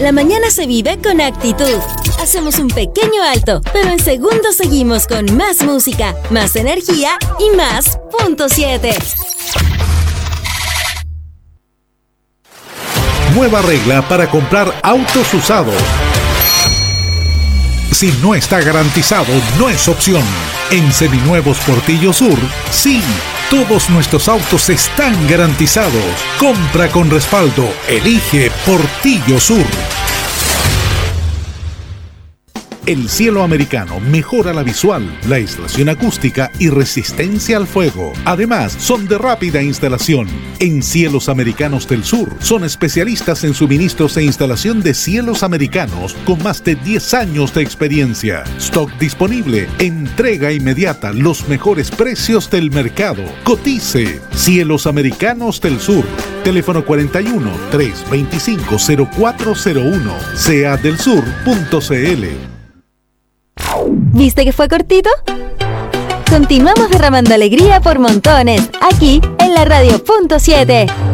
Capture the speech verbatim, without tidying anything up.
La mañana se vive con actitud. Hacemos un pequeño alto, pero en segundos seguimos con más música, más energía y más punto siete. Nueva regla para comprar autos usados. Si no está garantizado, no es opción. En Seminuevos Portillo Sur, sí. Todos nuestros autos están garantizados. Compra con respaldo. Elige Portillo Sur. El Cielo Americano mejora la visual, la aislación acústica y resistencia al fuego. Además, son de rápida instalación. En Cielos Americanos del Sur, son especialistas en suministros e instalación de cielos americanos con más de diez años de experiencia. Stock disponible, entrega inmediata, los mejores precios del mercado. Cotice. Cielos Americanos del Sur. Teléfono cuarenta y uno, trescientos veinticinco, cero cuatro cero uno. C A del sur punto c l. ¿Viste que fue cortito? Continuamos derramando alegría por montones, aquí en la Radio punto siete.